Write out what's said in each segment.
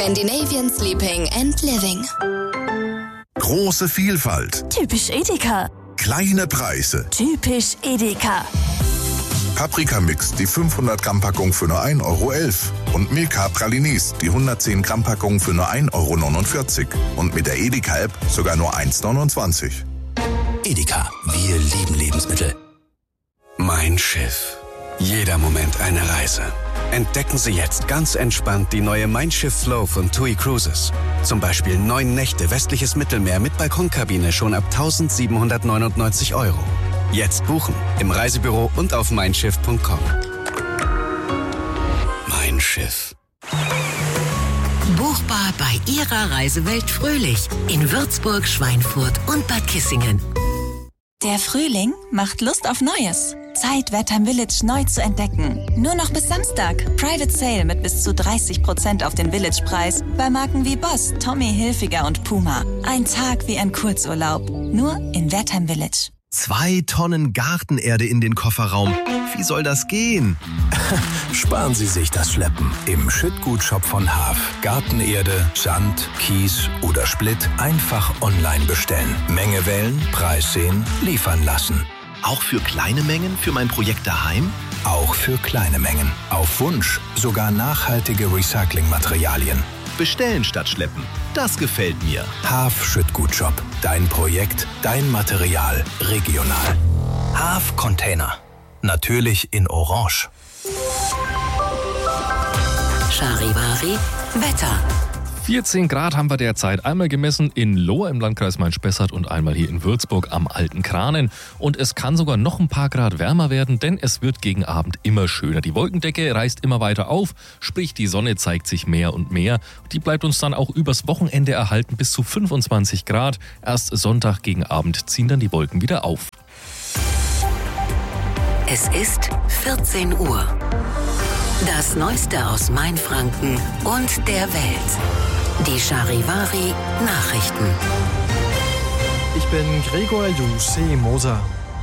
Scandinavian Sleeping and Living. Große Vielfalt. Typisch Edeka. Kleine Preise. Typisch Edeka. Paprika-Mix, die 500-Gramm-Packung für nur 1,11 € und Milka Pralines, die 110-Gramm-Packung für nur 1,49 € und mit der Edeka-App sogar nur 1,29 €. Edeka, wir lieben Lebensmittel. Mein Schiff. Jeder Moment eine Reise. Entdecken Sie jetzt ganz entspannt die neue Mein Schiff Flow von TUI Cruises. Zum Beispiel 9 Nächte westliches Mittelmeer mit Balkonkabine schon ab 1.799 €. Jetzt buchen im Reisebüro und auf meinschiff.com. Mein Schiff. Buchbar bei Ihrer Reisewelt Fröhlich in Würzburg, Schweinfurt und Bad Kissingen. Der Frühling macht Lust auf Neues. Zeit, Wertheim Village neu zu entdecken. Nur noch bis Samstag. Private Sale mit bis zu 30% auf den Village-Preis bei Marken wie Boss, Tommy Hilfiger und Puma. Ein Tag wie ein Kurzurlaub. Nur in Wertheim Village. 2 Tonnen Gartenerde in den Kofferraum. Wie soll das gehen? Sparen Sie sich das Schleppen im Schüttgutshop von Haaf. Gartenerde, Sand, Kies oder Splitt einfach online bestellen. Menge wählen, Preis sehen, liefern lassen. Auch für kleine Mengen für mein Projekt daheim? Auch für kleine Mengen. Auf Wunsch sogar nachhaltige Recyclingmaterialien. Bestellen statt schleppen. Das gefällt mir. Haaf Schüttgutshop. Dein Projekt, dein Material, regional. Haaf Container. Natürlich in Orange. Charivari Wetter. 14 Grad haben wir derzeit. Einmal gemessen in Lohr im Landkreis Main-Spessart und einmal hier in Würzburg am Alten Kranen. Und es kann sogar noch ein paar Grad wärmer werden, denn es wird gegen Abend immer schöner. Die Wolkendecke reißt immer weiter auf, sprich die Sonne zeigt sich mehr und mehr. Die bleibt uns dann auch übers Wochenende erhalten bis zu 25 Grad. Erst Sonntag gegen Abend ziehen dann die Wolken wieder auf. Es ist 14 Uhr. Das Neueste aus Mainfranken und der Welt. Die Charivari Nachrichten. Ich bin Gregor Jussi-Moser.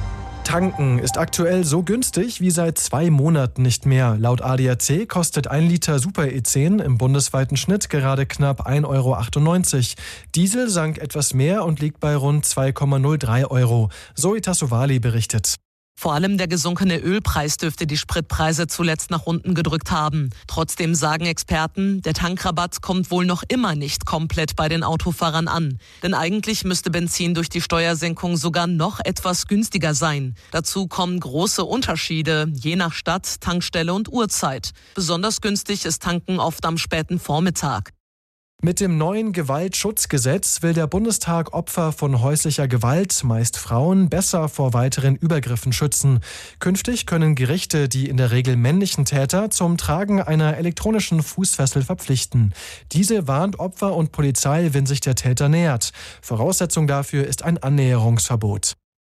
Tanken ist aktuell so günstig wie seit 2 Monaten nicht mehr. Laut ADAC kostet 1 Liter Super E10 im bundesweiten Schnitt gerade knapp 1,98 €. Diesel sank etwas mehr und liegt bei rund 2,03 €. Zoe Tassovali berichtet. Vor allem der gesunkene Ölpreis dürfte die Spritpreise zuletzt nach unten gedrückt haben. Trotzdem sagen Experten, der Tankrabatt kommt wohl noch immer nicht komplett bei den Autofahrern an. Denn eigentlich müsste Benzin durch die Steuersenkung sogar noch etwas günstiger sein. Dazu kommen große Unterschiede, je nach Stadt, Tankstelle und Uhrzeit. Besonders günstig ist Tanken oft am späten Vormittag. Mit dem neuen Gewaltschutzgesetz will der Bundestag Opfer von häuslicher Gewalt, meist Frauen, besser vor weiteren Übergriffen schützen. Künftig können Gerichte die in der Regel männlichen Täter zum Tragen einer elektronischen Fußfessel verpflichten. Diese warnt Opfer und Polizei, wenn sich der Täter nähert. Voraussetzung dafür ist ein Annäherungsverbot.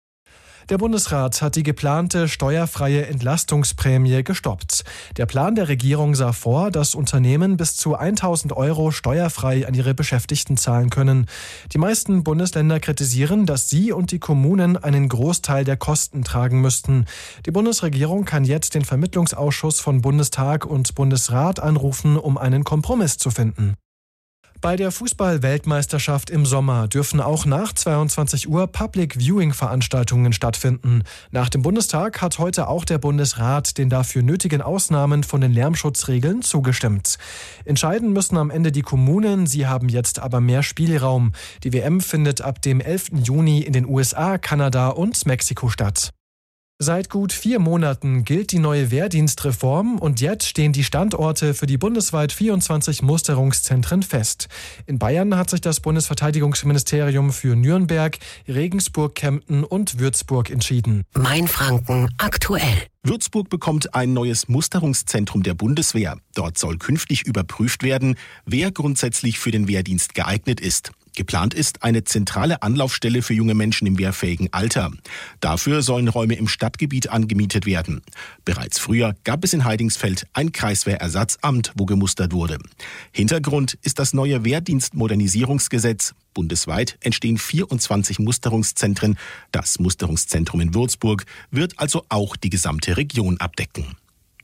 Der Bundesrat hat die geplante steuerfreie Entlastungsprämie gestoppt. Der Plan der Regierung sah vor, dass Unternehmen bis zu 1.000 € steuerfrei an ihre Beschäftigten zahlen können. Die meisten Bundesländer kritisieren, dass sie und die Kommunen einen Großteil der Kosten tragen müssten. Die Bundesregierung kann jetzt den Vermittlungsausschuss von Bundestag und Bundesrat anrufen, um einen Kompromiss zu finden. Bei der Fußball-Weltmeisterschaft im Sommer dürfen auch nach 22 Uhr Public-Viewing-Veranstaltungen stattfinden. Nach dem Bundestag hat heute auch der Bundesrat den dafür nötigen Ausnahmen von den Lärmschutzregeln zugestimmt. Entscheiden müssen am Ende die Kommunen, sie haben jetzt aber mehr Spielraum. Die WM findet ab dem 11. Juni in den USA, Kanada und Mexiko statt. Seit gut 4 Monaten gilt die neue Wehrdienstreform und jetzt stehen die Standorte für die bundesweit 24 Musterungszentren fest. In Bayern hat sich das Bundesverteidigungsministerium für Nürnberg, Regensburg, Kempten und Würzburg entschieden. Mainfranken aktuell. Würzburg bekommt ein neues Musterungszentrum der Bundeswehr. Dort soll künftig überprüft werden, wer grundsätzlich für den Wehrdienst geeignet ist. Geplant ist eine zentrale Anlaufstelle für junge Menschen im wehrfähigen Alter. Dafür sollen Räume im Stadtgebiet angemietet werden. Bereits früher gab es in Heidingsfeld ein Kreiswehrersatzamt, wo gemustert wurde. Hintergrund ist das neue Wehrdienstmodernisierungsgesetz. Bundesweit entstehen 24 Musterungszentren. Das Musterungszentrum in Würzburg wird also auch die gesamte Region abdecken.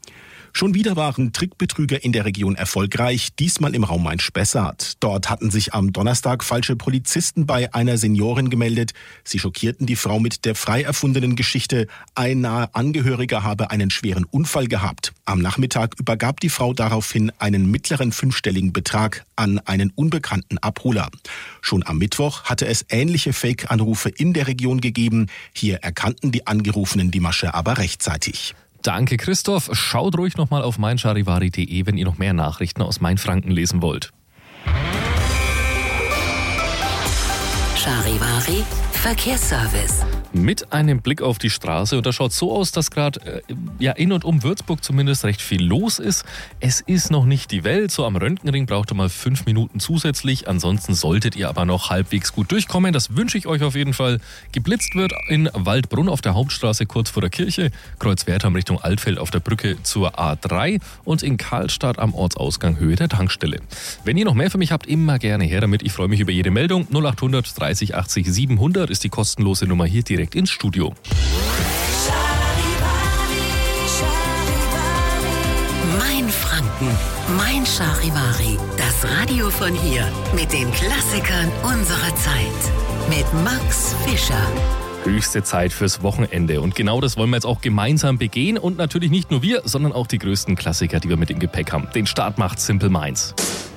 Schon wieder waren Trickbetrüger in der Region erfolgreich, diesmal im Raum Main-Spessart. Dort hatten sich am Donnerstag falsche Polizisten bei einer Seniorin gemeldet. Sie schockierten die Frau mit der frei erfundenen Geschichte, ein naher Angehöriger habe einen schweren Unfall gehabt. Am Nachmittag übergab die Frau daraufhin einen mittleren 5-stelligen Betrag an einen unbekannten Abholer. Schon am Mittwoch hatte es ähnliche Fake-Anrufe in der Region gegeben. Hier erkannten die Angerufenen die Masche aber rechtzeitig. Danke, Christoph. Schaut ruhig nochmal auf meincharivari.de, wenn ihr noch mehr Nachrichten aus Mainfranken lesen wollt. Charivari Verkehrsservice. Mit einem Blick auf die Straße, und da schaut so aus, dass gerade in und um Würzburg zumindest recht viel los ist. Es ist noch nicht die Welt, so am Röntgenring braucht ihr mal 5 Minuten zusätzlich, ansonsten solltet ihr aber noch halbwegs gut durchkommen, das wünsche ich euch auf jeden Fall. Geblitzt wird in Waldbrunn auf der Hauptstraße kurz vor der Kirche, Kreuzwertheim Richtung Altfeld auf der Brücke zur A3 und in Karlstadt am Ortsausgang Höhe der Tankstelle. Wenn ihr noch mehr für mich habt, immer gerne her damit, ich freue mich über jede Meldung. 0800 30 80 700 ist die kostenlose Nummer hier direkt ins Studio. Mainfranken, Mein Charivari, das Radio von hier mit den Klassikern unserer Zeit. Mit Max Fischer. Höchste Zeit fürs Wochenende und genau das wollen wir jetzt auch gemeinsam begehen und natürlich nicht nur wir, sondern auch die größten Klassiker, die wir mit im Gepäck haben. Den Start macht Simple Minds.